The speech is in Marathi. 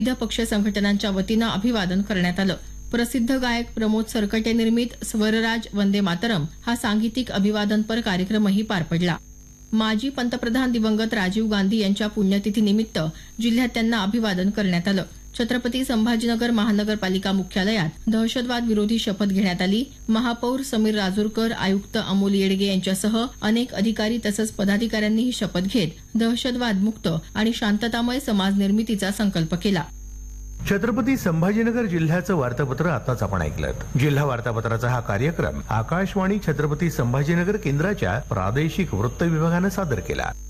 विविध पक्ष संघटनांच्या वतीनं अभिवादन करण्यात आलं। प्रसिद्ध गायक प्रमोद सरकटे निर्मित स्वरराज वंदे मातरम हा सांगीतिक अभिवादनपर कार्यक्रमही पार पडला। माजी पंतप्रधान दिवंगत राजीव गांधी यांच्या पुण्यतिथीनिमित्त जिल्ह्यात त्यांना अभिवादन करण्यात आलं। छत्रपती संभाजीनगर महानगरपालिका मुख्यालयात दहशतवाद विरोधी शपथ घेण्यात आली। महापौर समीर राजूरकर, आयुक्त अमोल येडगे यांच्यासह अनेक अधिकारी तसंच पदाधिकाऱ्यांनी ही शपथ घेत दहशतवाद मुक्त आणि शांततामय समाज निर्मितीचा संकल्प केला। छत्रपती संभाजीनगर जिल्ह्याचं वार्तापत्र आताच आपण ऐकलं। जिल्हा वार्तापत्राचा हा कार्यक्रम आकाशवाणी छत्रपती संभाजीनगर केंद्राच्या प्रादेशिक वृत्त विभागानं सादर केला।